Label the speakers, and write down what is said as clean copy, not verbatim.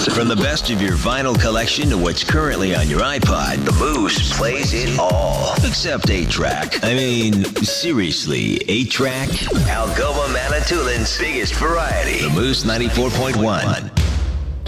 Speaker 1: From the best of your vinyl collection to what's currently on your iPod, the Moose plays it all. Except 8-track. I mean, seriously, 8-track? Algoma Manitoulин's biggest variety. The Moose 94.1.